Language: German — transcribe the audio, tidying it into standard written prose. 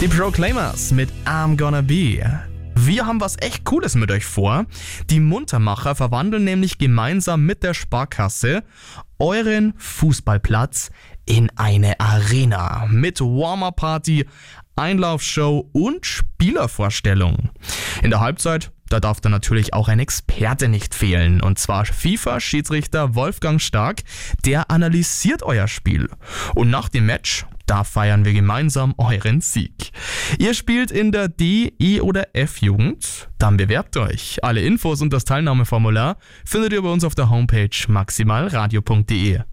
Die Proclaimers mit I'm Gonna Be. Wir haben was echt Cooles mit euch vor. Die Muntermacher verwandeln nämlich gemeinsam mit der Sparkasse euren Fußballplatz in eine Arena mit Warm-Up-Party, Einlaufshow und Spielervorstellung. In der Halbzeit, da darf dann natürlich auch ein Experte nicht fehlen, und zwar FIFA-Schiedsrichter Wolfgang Stark, der analysiert euer Spiel. Und nach dem Match, da feiern wir gemeinsam euren Sieg. Ihr spielt in der D-, E- oder F-Jugend? Dann bewerbt euch. Alle Infos und das Teilnahmeformular findet ihr bei uns auf der Homepage maximalradio.de.